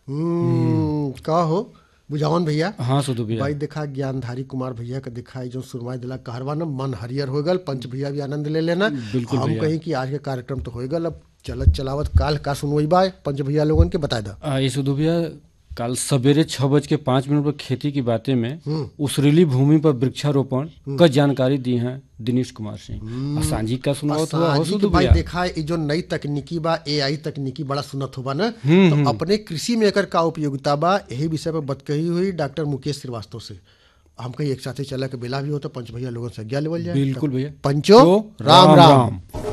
का हो बुझावन भैया। हाँ सुधु भैया। भाई देखा ज्ञानधारी कुमार भैया का दिखाई जो सुरमाई दिला कहरवा न मन हरियर हो गल। पंच भैया भी आनंद ले लेना। बिल्कुल हम भैया। कहीं कि आज के कार्यक्रम तो हो गल, अब चलत चलावत काल का सुनवई बा पंच भैया लोगन के बता दा। ये सुधु भैया कल सवेरे 6:05 पर खेती की बातें में उसरीली भूमि पर वृक्षारोपण का जानकारी दी है दिनेश कुमार सिंह। सांझी का सुनावत हुआ हो सुधु भाई भैया। देखा है जो नई तकनीकी बा AI तकनीकी बड़ा सुनत होगा ना, तो अपने कृषि में एकर का उपयोगिता बा यही विषय पर बात कही हुई डॉक्टर मुकेश श्रीवास्तव से। हम कहीं एक साथ चला के बेला भी हो तो पंच भैया लोगों से आज्ञा लेवल जाए। बिल्कुल भैया। पंचो राम राम।